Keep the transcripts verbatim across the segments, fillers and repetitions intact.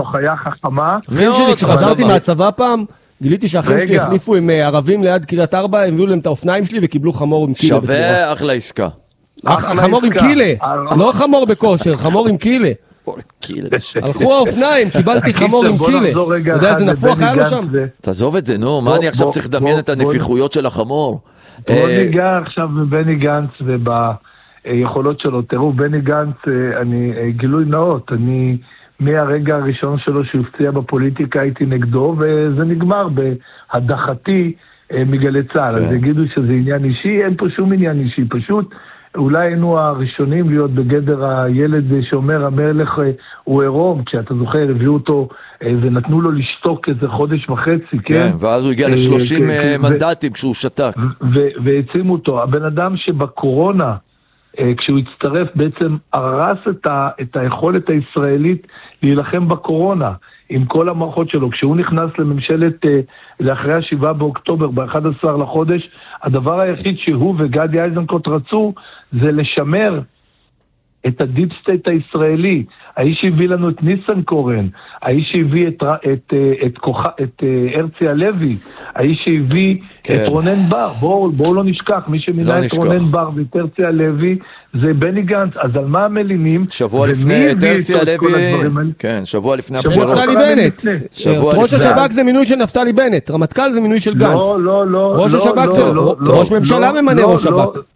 חיה חכמה. כשחזרתי מהצבא פעם, גיליתי שאחרי שלי החליפו עם ערבים ליד קריית ארבע, הם הביאו להם את האופניים שלי וקיבלו חמור עם קילה. שווה אחלה עסקה. חמור עם קילה, לא חמור בכושר, חמור עם קילה. הלכו האופניים, קיבלתי חמור עם קילה. אתה יודע איזה נפוח היה לו שם? תעזוב את זה, נו, מה אני עכשיו צריך לדמיין את הנפיחויות של החמור? בוא ניגע עכשיו בבני גנץ וביכולות שלו. תראו, בני גנץ, אני גילוי נאות, אני מהרגע הראשון שלו שהופציע בפוליטיקה הייתי נגדו, וזה נגמר בהדחתי מגלי צה"ל. אז יגידו שזה עניין אישי, אין פה שום עניין אישי, פשוט אולי היינו הראשונים להיות בגדר הילד שאומר המלך הוא עירום, כשאתה זוכר, הביאו אותו ונתנו לו לשתוק איזה חודש וחצי, כן? ואז הוא הגיע ל-שלושים מנדטים כשהוא שתק. והצימו אותו. הבן אדם שבקורונה, כשהוא הצטרף, בעצם הרס את היכולת הישראלית להילחם בקורונה, עם כל המערכות שלו. כשהוא נכנס לממשלת, לאחרי השבעה באוקטובר, ב-אחד עשר לחודש, הדבר היחיד שהוא וגדי איזנקוט רצו, זה לשמר את הדיפ סטייט הישראלי. האיש שהביא לנו את ניסנקורן, האיש שהביא את, את, את, כוח, את הרצי הלוי, האיש שהביא כן. את רונן בר. בואו בוא לא נשכח, מי שמינה לא את נשכח. רונן בר ואת הרצי הלוי, זה בני גנץ. אז על מה המלינים? שבוע לפני את הרצי הלוי, כן, שבוע לפני הבחירות. נפתלי בנט. ראש השב"כ זה מינוי של נפתלי בנט, רמטכ"ל זה מינוי של גנץ. לא, לא, לא. ראש לא, השב"כ לא, זה לא, ראש לא, ממשלה לא, ממנה לא, ראש לא, שב"כ.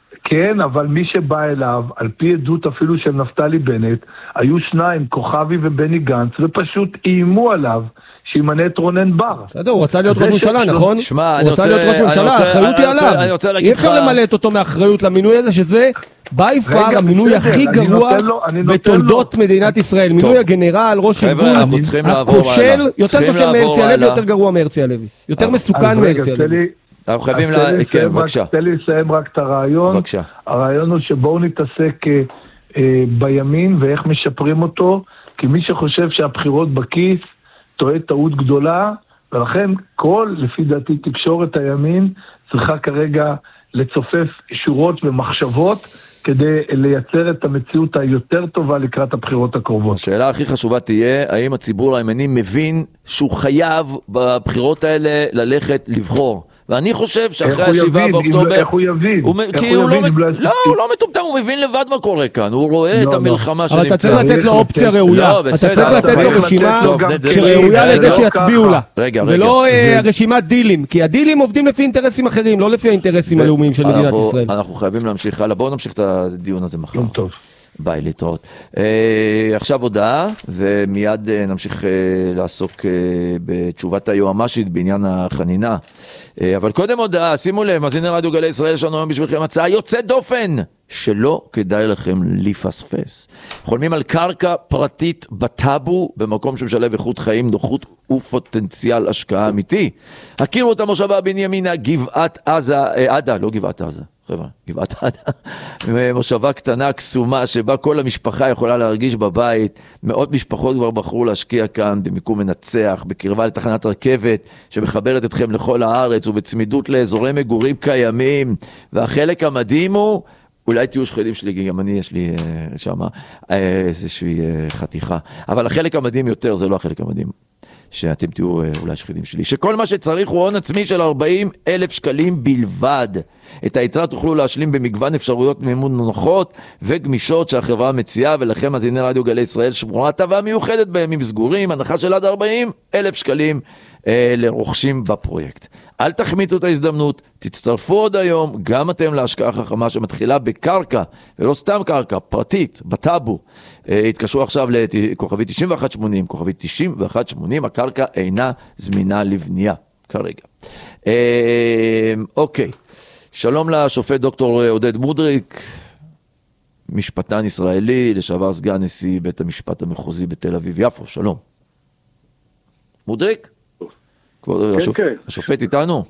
כן, אבל מי שבא אליו, על פי עדות אפילו של נפתלי בנט, היו שניים, כוכבי ובני גנץ, ופשוט איימו עליו שימנה את רונן בר. בסדר, הוא רצה להיות ראש ממשלה, נכון? תשמע, הוא רצה להיות ראש ממשלה, האחריות היא עליו. אי אפשר למלא אותו מאחריות למינוי הזה, שזה ביי פאר המינוי הכי גרוע בתולדות מדינת ישראל. מינוי הגנרל, ראש ארגון, הכושל, יותר קשה מהרצי הלוי, יותר גרוע מהרצי הלוי. יותר מסוכן מהרצי הלוי. אנחנו חייבים לה... כן, בבקשה. תן לי לסיים רק את הרעיון. בבקשה. הרעיון הוא שבואו נתעסק אה, בימין ואיך משפרים אותו, כי מי שחושב שהבחירות בכיס טועה טעות גדולה, ולכן כל, לפי דעתי, תקשורת הימין צריכה כרגע לצופף שורות ומחשבות, כדי לייצר את המציאות היותר טובה לקראת הבחירות הקרובות. השאלה הכי חשובה תהיה, האם הציבור הימני מבין שהוא חייב בבחירות האלה ללכת לבחור? ואני חושב שאחרי השבעה באוקטובר... איך הוא יבין? כי הוא לא מטומטם, הוא מבין לבד מה קורה כאן, הוא רואה את המלחמה שנמצא. אבל אתה צריך לתת לו אופציה ראויה, אתה צריך לתת לו רשימה שראויה לזה שיצביעו לה, ולא רשימת דילים, כי הדילים עובדים לפי אינטרסים אחרים, לא לפי האינטרסים הלאומיים של מדינת ישראל. אנחנו חייבים להמשיך הלאה, בואו נמשיך את הדיון הזה מחר. טוב. ביי, להתראות. אה, עכשיו הודעה, ומיד אה, נמשיך אה, לעסוק אה, בתשובת היועמשית בעניין החנינה. אה, אבל קודם הודעה, שימו לב, מאזיני רדיו גלי ישראל, יש לנו היום בשבילכם הצעה יוצאת דופן, שלא כדאי לכם לפספס. חולמים על קרקע פרטית בטאבו, במקום שמשלב איכות חיים, נוחות ופוטנציאל השקעה אמיתי. הכירו את המושבה בנימינה, גבעת עזה, אה, עדה, לא גבעת עזה. חבר'ה, גבעת עדה, מושבה קטנה, קסומה, שבה כל המשפחה יכולה להרגיש בבית. מאות משפחות כבר בחרו להשקיע כאן במיקום מנצח, בקרבה לתחנת רכבת, שמחברת אתכם לכל הארץ, ובצמידות לאזורי מגורים קיימים. והחלק המדהים הוא, אולי תהיו שכנים שלי, גם אני יש לי אה, שמה אה, איזושהי אה, חתיכה. אבל החלק המדהים יותר, זה לא החלק המדהים. שאתם תהיו אולי שכנים שלי, שכל מה שצריך הוא הון עצמי של ארבעים אלף שקלים בלבד. את היתרה תוכלו להשלים במגוון אפשרויות מימון נוחות וגמישות שהחברה מציעה, ולכם מאזיני רדיו גלי ישראל שמורה הטבה מיוחדת בימים סגורים, הנחה של עד ארבעים אלף שקלים אה, לרוכשים בפרויקט. אל תחמיצו את ההזדמנות, תצטרפו עוד היום, גם אתם להשקעה חכמה שמתחילה בקרקע, ולא סתם קרקע, פרטית, בטאבו. אה, התקשרו עכשיו לכוכבי תשעים ואחת שמונים, כוכבי תשעים ואחת שמונים, הקרקע אינה זמינה לבנייה, כרגע. אה, אוקיי, שלום לשופט דוקטור עודד מודריק, משפטן ישראלי, לשעבר סגן נשיא בית המשפט המחוזי בתל אביב יפו, שלום. מודריק? כבוד כן, השופ... כן. השופט איתנו?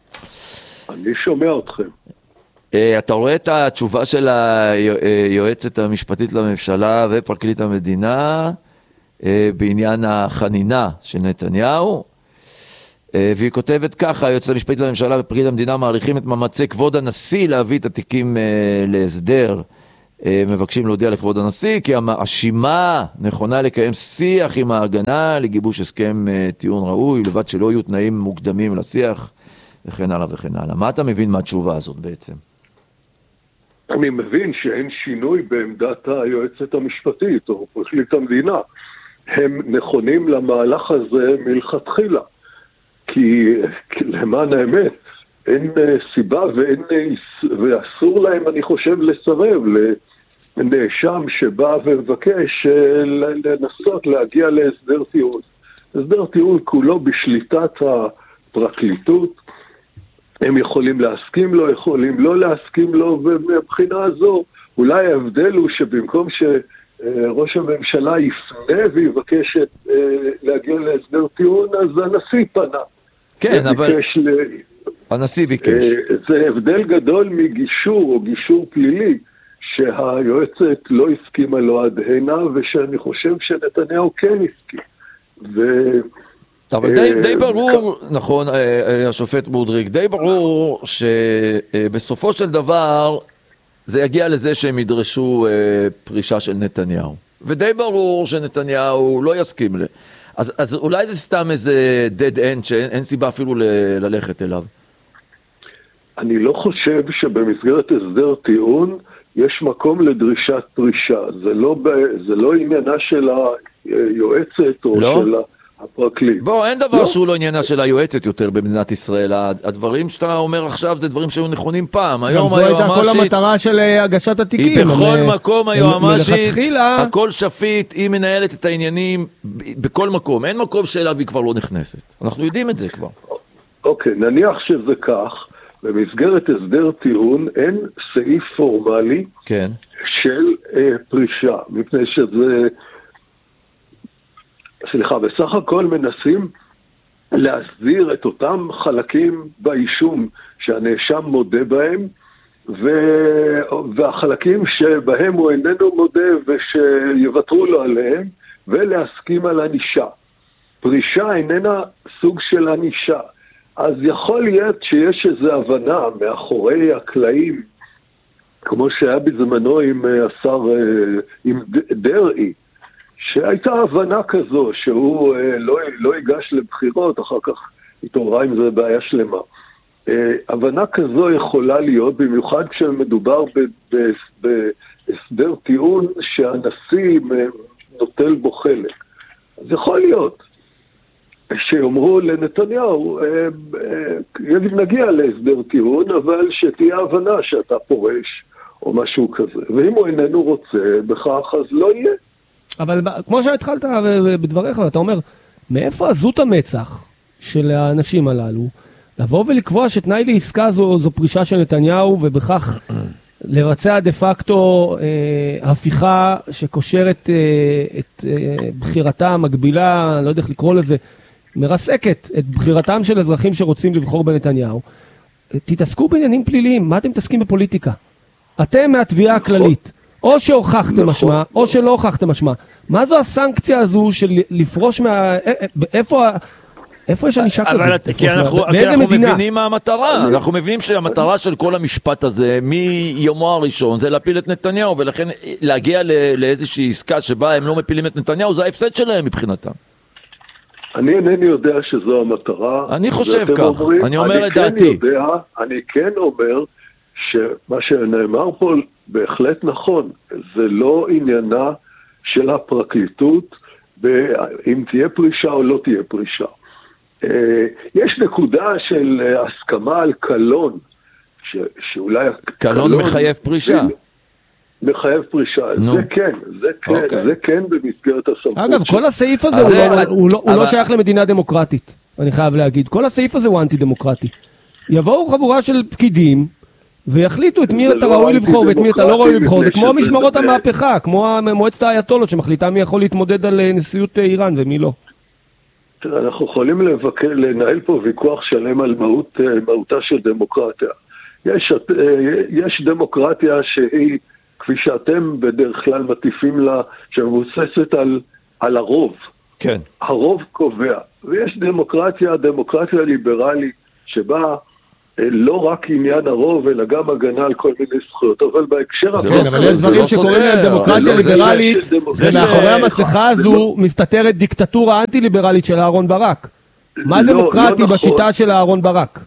אני שומע אתכם. אתה רואה את התשובה של היועצת המשפטית לממשלה ופרקליט המדינה בעניין החנינה של נתניהו, והיא כותבת ככה: היועצת המשפטית לממשלה ופרקליט המדינה מעריכים את מאמצי כבוד הנשיא להביא את התיקים להסדר. מבקשים להודיע לכבוד הנשיא, כי המאשימה נכונה לקיים שיח עם ההגנה לגיבוש הסכם טיעון ראוי, לבד שלא יהיו תנאים מוקדמים לשיח, וכן הלאה וכן הלאה. מה אתה מבין מהתשובה הזאת בעצם? אני מבין שאין שינוי בעמדת היועצת המשפטית או פרקליט המדינה. הם נכונים למהלך הזה מלכתחילה. כי למען האמת, אין סיבה ואין, ואסור להם, אני חושב, לסרב לנאשם שבא ומבקש לנסות להגיע להסדר טיעון. הסדר טיעון כולו בשליטת הפרקליטות, הם יכולים להסכים לו, יכולים לא להסכים לו, ומבחינה הזו אולי ההבדל הוא שבמקום שראש הממשלה יפנה ויבקש להגיע להסדר טיעון, אז הנשיא פנה. כן, אבל ל... הנשיא ביקש. זה הבדל גדול מגישור או גישור פלילי, שהיועצת לא הסכימה לו עד הנה, ושאני חושב שנתניהו כן הסכים. ו... אבל די, די ברור, נכון, השופט מודריק, די ברור שבסופו של דבר זה יגיע לזה שהם ידרשו פרישה של נתניהו. ודי ברור שנתניהו לא יסכים ל... אז, אז אולי זה סתם איזה dead end שאין אין סיבה אפילו ל, ללכת אליו. אני לא חושב שבמסגרת הסדר טיעון יש מקום לדרישת פרישה. זה לא, זה לא עניינה של היועצת או לא? של הפרקליט. בוא, אין דבר לא. שהוא לא עניינה של היועצת יותר במדינת ישראל. הדברים שאתה אומר עכשיו זה דברים שהיו נכונים פעם. היום היועמ"שית... זו הייתה כל המטרה של הגשת התיקים. היא בכל הם, מקום היועמ"שית, הכל שפיט, היא מנהלת את העניינים בכל מקום. אין מקום שאליו היא כבר לא נכנסת. אנחנו יודעים את זה כבר. אוקיי, נניח שזה כך, במסגרת הסדר טיעון אין סעיף פורמלי כן. של אה, פרישה, מפני שזה... סליחה, בסך הכל מנסים להסדיר את אותם חלקים באישום שהנאשם מודה בהם, ו... והחלקים שבהם הוא איננו מודה ושיוותרו לו עליהם, ולהסכים על ענישה. פרישה איננה סוג של ענישה. אז יכול להיות שיש איזו הבנה מאחורי הקלעים, כמו שהיה בזמנו עם השר, עם דרעי, שהייתה הבנה כזו שהוא לא, לא ייגש לבחירות, אחר כך התעוררה עם זה בעיה שלמה. הבנה כזו יכולה להיות, במיוחד כשמדובר בהסדר טיעון שהנשיא נוטל בו חלק. אז יכול להיות שיאמרו לנתניהו, נגיע להסדר טיעון, אבל שתהיה הבנה שאתה פורש או משהו כזה. ואם הוא איננו רוצה בכך, אז לא יהיה. אבל כמו שהתחלת בדבריך, אתה אומר, מאיפה עזות המצח של האנשים הללו, לבוא ולקבוע שתנאי לעסקה זו, זו פרישה של נתניהו, ובכך לבצע דה פקטו אה, הפיכה שקושרת אה, את אה, בחירתה המקבילה, לא יודע איך לקרוא לזה, מרסקת את בחירתם של אזרחים שרוצים לבחור בנתניהו. תתעסקו בעניינים פליליים, מה אתם מתעסקים בפוליטיקה? אתם מהתביעה הכללית. או שהוכחתם משמע, או שלא הוכחתם משמע. מה זו הסנקציה הזו של לפרוש מה... איפה... איפה יש ענישה כזאת? כי אנחנו מבינים מה המטרה. אנחנו מבינים שהמטרה של כל המשפט הזה, מיומו הראשון, זה להפיל את נתניהו, ולכן להגיע לאיזושהי עסקה שבה הם לא מפילים את נתניהו, זה ההפסד שלהם מבחינתם. אני אינני יודע שזו המטרה. אני חושב כך, אני אומר לדעתי. אני כן אומר שמה שנאמר פה בהחלט נכון, זה לא עניינה של הפרקליטות, אם תהיה פרישה או לא תהיה פרישה. יש נקודה של הסכמה על קלון, שאולי... קלון מחייב פרישה. מחייב פרישה, זה כן, זה כן, זה כן במסגרת הסמכות. אגב, כל הסעיף הזה הוא לא שייך למדינה דמוקרטית, אני חייב להגיד. כל הסעיף הזה הוא אנטי דמוקרטי. יבואו חבורה של פקידים, ויחליטו את מי אתה ראוי לבחור ואת מי אתה לא ראוי לבחור. זה כמו משמרות המהפכה, כמו מועצת האייתולות שמחליטה מי יכול להתמודד על נשיאות איראן ומי לא. אנחנו יכולים לבקר, לנהל פה ויכוח שלם על מהות, מהותה של דמוקרטיה. יש, יש דמוקרטיה שהיא, כפי שאתם בדרך כלל מטיפים לה, שמבוססת על, על הרוב. כן. הרוב קובע. ויש דמוקרטיה, דמוקרטיה ליברלית, שבה לא רק עניין הרוב, אלא גם הגנה על כל מיני זכויות, אבל בהקשר... זה לא סותר, זה לא סותר. דמוקרטיה ליברלית, ומאחורי המסכה הזו מסתתרת דיקטטורה אנטי-ליברלית של אהרון ברק. מה דמוקרטי בשיטה של אהרון ברק?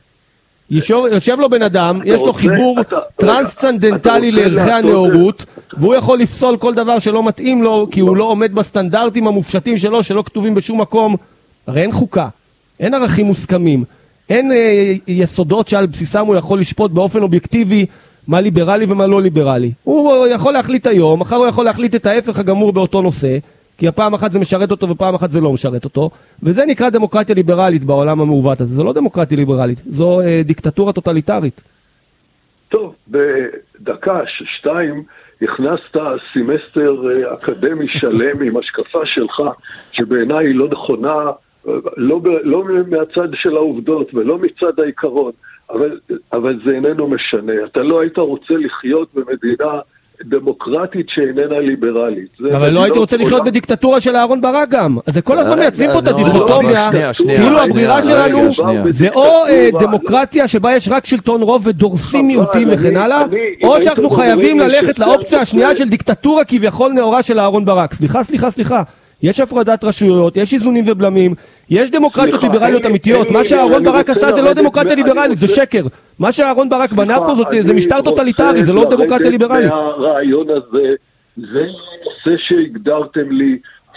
יושב לו בן אדם, יש לו חיבור טרנסצנדנטלי לערכי הנאורות, והוא יכול לפסול כל דבר שלא מתאים לו, כי הוא לא עומד בסטנדרטים המופשטים שלו, שלא כתובים בשום מקום. הרי אין חוקה, אין ערכים מוסכמים, אין אה, יסודות שעל בסיסם הוא יכול לשפוט באופן אובייקטיבי מה ליברלי ומה לא ליברלי. הוא יכול להחליט היום, מחר הוא יכול להחליט את ההפך הגמור באותו נושא, כי הפעם אחת זה משרת אותו ופעם אחת זה לא משרת אותו, וזה נקרא דמוקרטיה ליברלית בעולם המעוות הזה. זה לא דמוקרטיה ליברלית, זו אה, דיקטטורה טוטליטרית. טוב, בדקה, שתיים, הכנסת סמסטר אקדמי שלם עם השקפה שלך, שבעיניי היא לא נכונה, לא, ב, לא מהצד של העובדות ולא מצד העיקרון, אבל, אבל זה איננו משנה. אתה לא היית רוצה לחיות במדינה דמוקרטית שאיננה ליברלית. אבל לא הייתי רוצה לחיות בדיקטטורה של אהרון ברק גם. אז זה כל הזמן מייצרים פה את הדיכוטומיה, כאילו הברירה שלנו זה או דמוקרטיה שבה יש רק שלטון רוב ודורסים מיעוטים וכן הלאה, או שאנחנו חייבים ללכת לאופציה השנייה של דיקטטורה כביכול נאורה של אהרון ברק. סליחה, סליחה, סליחה. יש הפרדת רשויות, יש איזונים ובלמים, יש דמוקרטיות ליברליות אמיתיות. מה שאהרון ברק עשה זה לא דמוקרטיה ליברלית, זה שקר. מה שאהרון ברק בנה פה זה משטר טוטליטרי, זה לא דמוקרטיה ליברלית. הרעיון הזה, זה נושא שהגדרתם לי,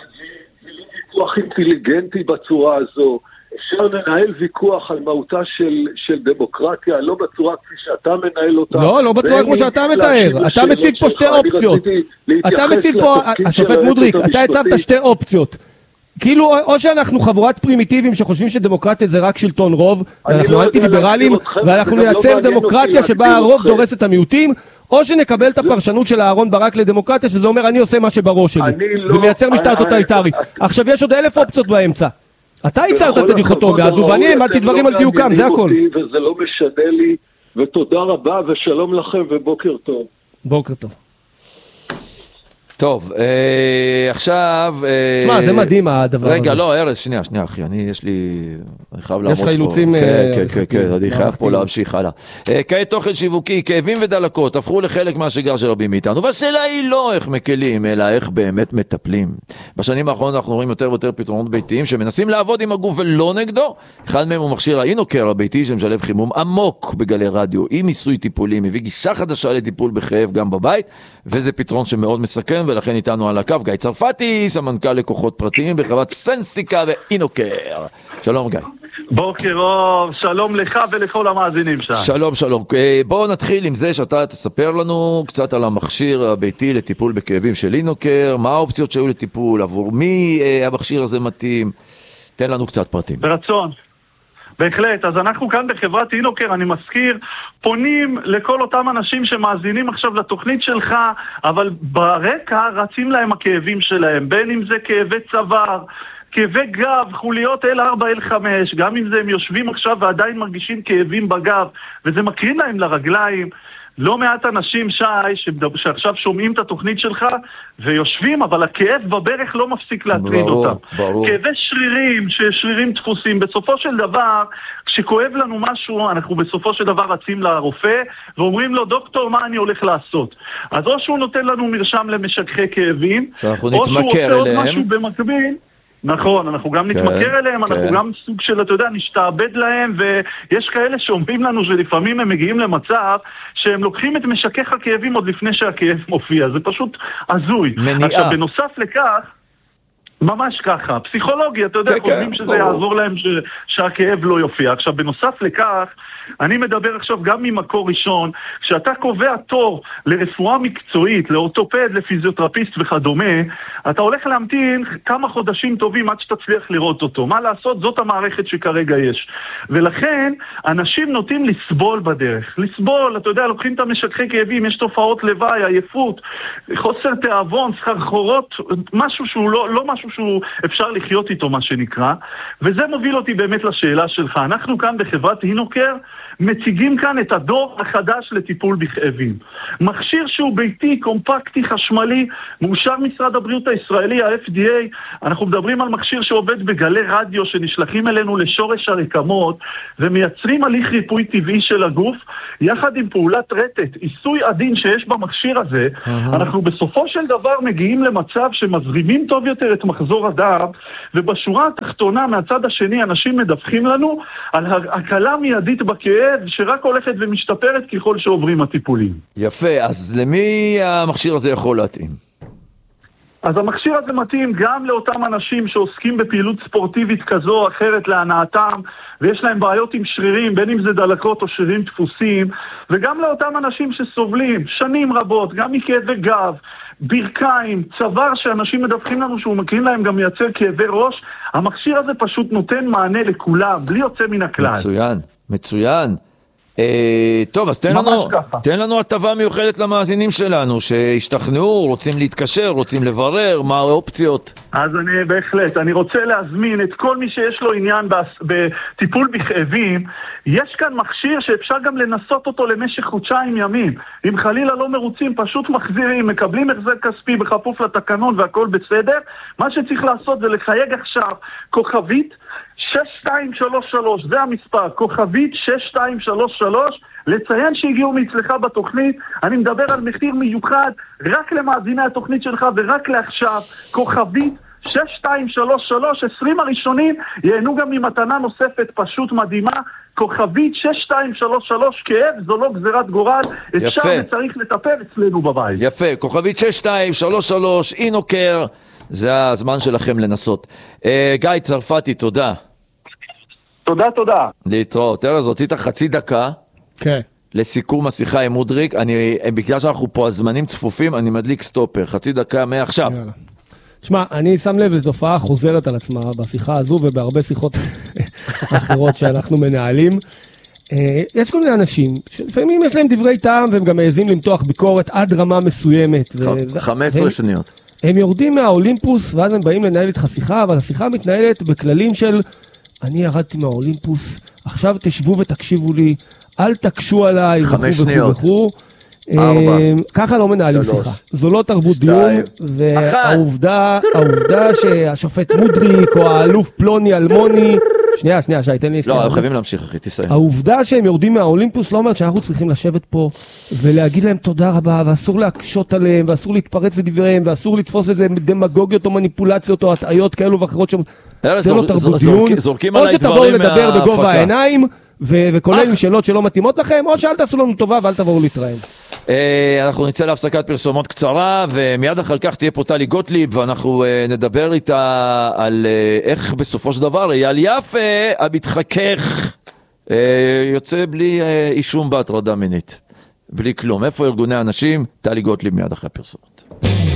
זה לא ויכוח אינטליגנטי בצורה הזו. אפשר לנהל ויכוח על מהותה של, של דמוקרטיה, לא בצורה כפי שאתה מנהל אותה. לא, לא בצורה כמו שאתה מתאר. אתה מציג פה שתי אופציות. אתה מציג פה, השופט מודריק, אתה הצבת שתי אופציות. כאילו, או שאנחנו חבורת פרימיטיביים שחושבים שדמוקרטיה זה רק שלטון רוב, ואנחנו אנטי-ליברלים, ואנחנו נייצר דמוקרטיה שבה הרוב דורס את המיעוטים, או שנקבל את הפרשנות של אהרון ברק לדמוקרטיה, שזה אומר אני עושה מה שבראש שלי, ומייצר משטר טוטליטרי. עכשיו יש עוד אלף אופציות באמצע. אתה ייצרת את הדיכוטומיה הזו, ואני העמדתי דברים על דיוקם, זה הכל. וזה לא משנה לי, ותודה רבה, ושלום לכם, ובוקר טוב. בוקר טוב. טוב, עכשיו... תשמע, זה מדהים הדבר הזה. רגע, לא, ארז, שנייה, שנייה, אחי, אני, יש לי... אני חייב לעמוד פה. יש לך אילוצים... כן, כן, כן, כן, אני חייב פה להמשיך הלאה. כעת תוכן שיווקי, כאבים ודלקות, הפכו לחלק מהשגרה של רבים מאיתנו, והשאלה היא לא איך מקלים, אלא איך באמת מטפלים. בשנים האחרונות אנחנו רואים יותר ויותר פתרונות ביתיים, שמנסים לעבוד עם הגוף ולא נגדו. אחד מהם הוא מכשיר האינוקר הביתי, שמשלב חימום עמוק בגלי רדיו, עם מיסוי טיפולי, מביא גישה חדשה לטיפול בכאב גם בבית, וזה פתרון שמאוד מסכן, ולכן איתנו על הקו גיא צרפתי, סמנכ"ל לקוחות פרטיים בחברת סנסיקה ואינוקר. שלום גיא. בוקר אור, שלום לך ולכל המאזינים שם. שלום, שלום. בואו נתחיל עם זה שאתה תספר לנו קצת על המכשיר הביתי לטיפול בכאבים של אינוקר, מה האופציות שהיו לטיפול, עבור מי המכשיר הזה מתאים, תן לנו קצת פרטים. ברצון. בהחלט, אז אנחנו כאן בחברת אינוקר, אני מזכיר, פונים לכל אותם אנשים שמאזינים עכשיו לתוכנית שלך, אבל ברקע רצים להם הכאבים שלהם, בין אם זה כאבי צוואר, כאבי גב, חוליות אל ארבע אל חמש, גם אם זה הם יושבים עכשיו ועדיין מרגישים כאבים בגב, וזה מקרין להם לרגליים. לא מעט אנשים, שי, שעכשיו שומעים את התוכנית שלך ויושבים, אבל הכאב בברך לא מפסיק להטריד אותם. ברור. כאבי שרירים, ששרירים דפוסים. בסופו של דבר, כשכואב לנו משהו, אנחנו בסופו של דבר רצים לרופא ואומרים לו, דוקטור, מה אני הולך לעשות? אז או שהוא נותן לנו מרשם למשככי כאבים, שאנחנו או שהוא עושה אליהם. עוד משהו במקביל. נכון, אנחנו גם כן, נתמכר אליהם, כן. אנחנו גם סוג של, אתה יודע, נשתעבד להם, ויש כאלה שאומרים לנו שלפעמים הם מגיעים למצב שהם לוקחים את משכך הכאבים עוד לפני שהכאב מופיע, זה פשוט הזוי. מניעה. עכשיו, בנוסף לכך, ממש ככה, פסיכולוגיה, אתה יודע, כן, חושבים כן, שזה ברור. יעזור להם ש... שהכאב לא יופיע. עכשיו, בנוסף לכך, אני מדבר עכשיו גם ממקור ראשון, כשאתה קובע תור לרפואה מקצועית, לאורתופד, לפיזיותרפיסט וכדומה, אתה הולך להמתין כמה חודשים טובים עד שתצליח לראות אותו. מה לעשות? זאת המערכת שכרגע יש. ולכן, אנשים נוטים לסבול בדרך. לסבול, אתה יודע, לוקחים את המשככי כאבים, יש תופעות לוואי, עייפות, חוסר תיאבון, סחרחורות, משהו שהוא לא, לא משהו שהוא אפשר לחיות איתו, מה שנקרא. וזה מוביל אותי באמת לשאלה שלך. אנחנו כאן בחברת הינוקר מציגים כאן את הדור החדש לטיפול בכאבים. מכשיר שהוא ביתי, קומפקטי, חשמלי, מאושר משרד הבריאות הישראלי, ה-אף די איי. אנחנו מדברים על מכשיר שעובד בגלי רדיו שנשלחים אלינו לשורש הרקמות ומייצרים הליך ריפוי טבעי של הגוף, יחד עם פעולת רטט, עיסוי עדין שיש במכשיר הזה. Uh-huh. אנחנו בסופו של דבר מגיעים למצב שמזרימים טוב יותר את מחזור הדם, ובשורה התחתונה מהצד השני אנשים מדווחים לנו על הקלה מיידית בכאב שרק הולכת ומשתפרת ככל שעוברים הטיפולים. יפה, אז למי המכשיר הזה יכול להתאים? אז המכשיר הזה מתאים גם לאותם אנשים שעוסקים בפעילות ספורטיבית כזו או אחרת להנאתם, ויש להם בעיות עם שרירים, בין אם זה דלקות או שרירים דפוסים, וגם לאותם אנשים שסובלים שנים רבות, גם מכאבי גב, ברכיים, צוואר שאנשים מדווחים לנו שהוא מכירים להם גם מייצר כאבי ראש. המכשיר הזה פשוט נותן מענה לכולם, בלי יוצא מן הכלל. מצוין, מצוין. אה, טוב, אז תן לנו, תן לנו הטבה מיוחדת למאזינים שלנו, שהשתכנעו, רוצים להתקשר, רוצים לברר, מה האופציות? אז אני בהחלט, אני רוצה להזמין את כל מי שיש לו עניין בטיפול בכאבים. יש כאן מכשיר שאפשר גם לנסות אותו למשך חודשיים ימים. אם חלילה לא מרוצים, פשוט מחזירים, מקבלים החזר כספי בכפוף לתקנון והכל בסדר. מה שצריך לעשות זה לחייג עכשיו כוכבית שש שתיים שלוש שלוש, זה המספר, כוכבית שש שתיים שלוש שלוש, לציין שהגיעו מאצלך בתוכנית. אני מדבר על מחיר מיוחד רק למאזיני התוכנית שלך ורק לעכשיו, כוכבית שש שתיים שלוש שלוש, עשרים הראשונים ייהנו גם ממתנה נוספת פשוט מדהימה, כוכבית שש שתיים שלוש שלוש, כאב זו לא גזירת גורל, אפשר וצריך לטפל אצלנו בבית. יפה, כוכבית שש שתיים שלוש שלוש, הינוקר, זה הזמן שלכם לנסות. אה, גיא צרפתי, תודה. תודה, תודה. להתראות. ארז, רצית חצי דקה. כן. לסיכום השיחה עם מודריק. אני, בגלל שאנחנו פה הזמנים צפופים, אני מדליק סטופר. חצי דקה מעכשיו. יאללה. שמע, אני שם לב לתופעה חוזרת על עצמה בשיחה הזו ובהרבה שיחות אחרות שאנחנו מנהלים. יש כל מיני אנשים שלפעמים יש להם דברי טעם והם גם מעזים למתוח ביקורת עד רמה מסוימת. חמש עשרה שניות. הם יורדים מהאולימפוס ואז הם באים לנהל איתך שיחה, אבל השיחה מתנהלת בכללים של אני ירדתי מהאולימפוס, עכשיו תשבו ותקשיבו לי, אל תקשו עליי, חמש שניות. וכו. ככה לא מנהלים שיחה. זו לא תרבות דיון, והעובדה שהשופט מודריק או האלוף פלוני אלמוני, שנייה, שנייה, שי, תן לי... לא, אנחנו חייבים להמשיך, אחי, תסיים. העובדה שהם יורדים מהאולימפוס לא אומרת שאנחנו צריכים לשבת פה ולהגיד להם תודה רבה, ואסור להקשות עליהם, ואסור להתפרץ לדבריהם, ואסור לתפוס איזה דמגוגיות או מניפולציות או הטעיות כאלו ואחרות שם. זה לא תרבות דיון. או שתבואו לדבר בגובה העיניים, וכולל עם שאלות שלא מתאימות לכם, או שאל תעשו לנו טובה ואל תבואו להתראים. אנחנו נצא להפסקת פרסומות קצרה, ומיד אחר כך תהיה פה טלי גוטליב, ואנחנו נדבר איתה על איך בסופו של דבר אייל יפה המתחכך יוצא בלי אישום בהטרדה מינית, בלי כלום. איפה ארגוני האנשים? טלי גוטליב מיד אחרי פרסומות.